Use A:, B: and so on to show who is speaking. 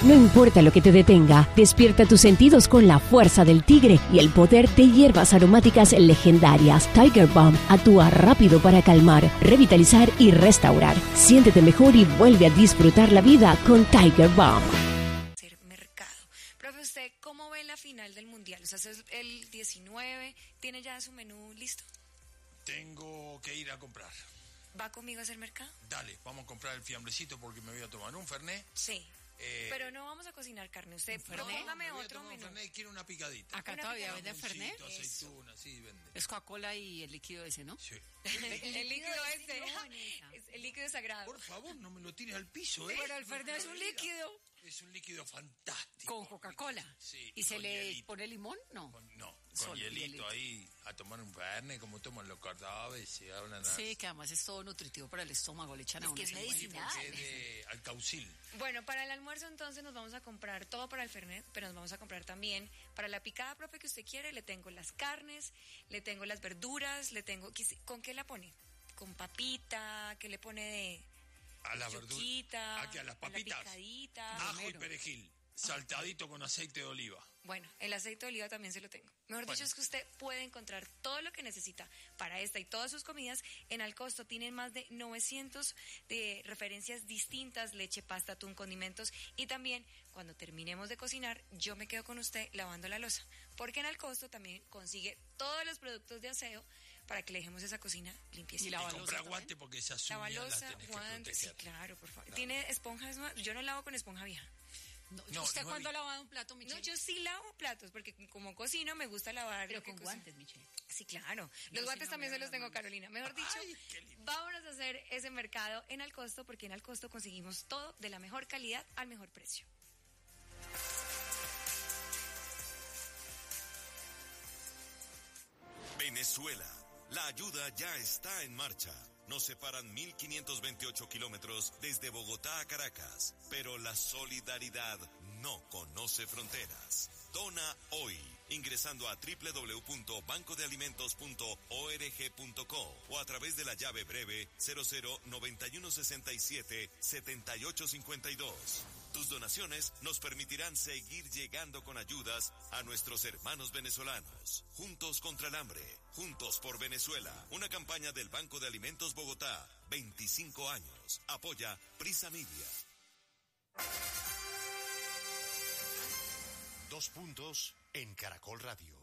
A: No importa lo que te detenga, despierta tus sentidos con la fuerza del tigre y el poder de hierbas aromáticas legendarias. Tiger Balm actúa rápido para calmar, revitalizar y restaurar. Siéntete mejor y vuelve a disfrutar la vida con Tiger Balm.
B: Mercado. Profe, ¿usted cómo ve la final del Mundial? O sea, es el 19, ¿tiene ya su menú listo?
C: Tengo que ir a comprar.
B: ¿Va conmigo a hacer mercado?
C: Dale, vamos a comprar el fiambrecito porque me voy a tomar un fernet.
B: Sí. Pero no vamos a cocinar carne. Usted, póngame otro menú.
C: Fernet, quiero una picadita.
D: Acá todavía venden fernet.
C: Aceituna, sí, vende.
D: Es Coca-Cola y el líquido ese, ¿no?
C: Sí.
B: El líquido ese. El líquido sagrado.
C: Por favor, no me lo tires al piso, ¿eh?
B: Pero el fernet es un líquido.
C: Es un líquido fantástico.
D: Con Coca-Cola.
C: Sí.
D: ¿Y se le
C: hielito.
D: pone limón? No.
C: Con hielito ahí, a tomar un fernet, como toman los cordobeses, se hablan así.
D: Sí, que además es todo nutritivo para el estómago, le echan a uno.
B: Es que es medicinal.
C: Sí, porque es de alcaucil.
B: Bueno, para el almuerzo entonces nos vamos a comprar todo para el fernet, pero nos vamos a comprar también para la picada propia que usted quiere. Le tengo las carnes, le tengo las verduras, le tengo... ¿Con qué la pone? ¿Con papita? ¿Qué le pone de...?
C: A la verdura. Aquí a las papitas.
B: A la picadita.
C: Ajo y perejil. Saltadito con aceite de oliva.
B: Bueno, el aceite de oliva también se lo tengo. Mejor dicho, es que usted puede encontrar todo lo que necesita para esta y todas sus comidas en Al Costo. Tienen más de 900 de referencias distintas, leche, pasta, atún, condimentos. Y también, cuando terminemos de cocinar, yo me quedo con usted lavando la loza. Porque en Al Costo también consigue todos los productos de aseo para que le dejemos esa cocina limpiecita.
C: Y compra guante porque esas uñas las tenés que proteger.
B: Sí, claro, por favor. Claro. ¿Tiene esponjas nuevas? Yo no lavo con esponja vieja.
D: No, ¿Usted cuándo ha lavado un plato, Michelle?
B: No, yo sí lavo platos, porque como cocino me gusta lavar.
D: Pero con guantes, Michelle.
B: Sí, claro. Los guantes también se los tengo, Carolina. Mejor dicho, vámonos a hacer ese mercado en Al Costo, porque en Al Costo conseguimos todo de la mejor calidad al mejor precio.
E: Venezuela. La ayuda ya está en marcha. Nos separan 1.528 kilómetros desde Bogotá a Caracas, pero la solidaridad no conoce fronteras. Dona hoy, ingresando a www.bancodealimentos.org.co o a través de la llave breve 0091677852. Tus donaciones nos permitirán seguir llegando con ayudas a nuestros hermanos venezolanos. Juntos contra el hambre, juntos por Venezuela. Una campaña del Banco de Alimentos Bogotá. 25 años. Apoya Prisa Media.
F: 2 puntos en Caracol Radio.